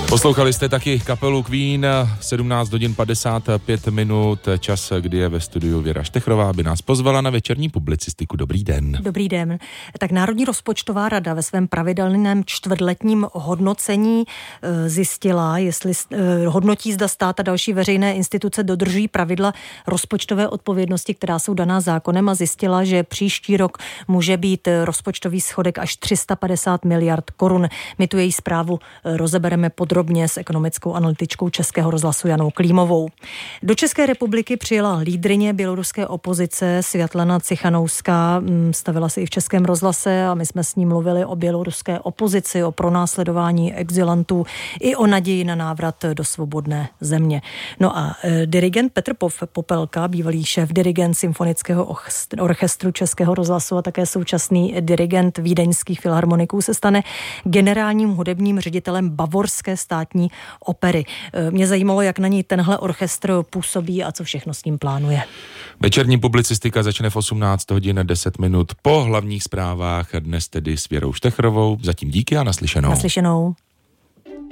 Poslouchali jste taky kapelu Queen, 17 hodin 55 minut, čas, kdy je ve studiu Věra Štechrová, aby nás pozvala na večerní publicistiku. Dobrý den. Dobrý den. Tak Národní rozpočtová rada ve svém pravidelném čtvrtletním hodnocení zjistila, jestli hodnotí, zda stát a další veřejné instituce dodržují pravidla rozpočtové odpovědnosti, která jsou daná zákonem, a zjistila, že příští rok může být rozpočtový schodek až 350 miliard korun. My tu její zprávu rozebereme podrobně s ekonomickou analytičkou Českého rozhlasu Janou Klímovou. Do České republiky přijela lídryně běloruské opozice Světlana Cichanouská, stavila se i v Českém rozhlase a my jsme s ní mluvili o běloruské opozici, o pronásledování exilantů i o naději na návrat do svobodné země. No a dirigent Petr Popelka, bývalý šéf dirigent Symfonického orchestru Českého rozhlasu a také současný dirigent vídeňských filharmoniků, se stane generálním hudebním ředitelem Bavorské státní opery. Mě zajímalo, jak na ní tenhle orchestr působí a co všechno s ním plánuje. Večerní publicistika začne v 18 hodin 10 minut po hlavních zprávách, dnes tedy s Věrou Štechrovou. Zatím díky a naslyšenou. Naslyšenou.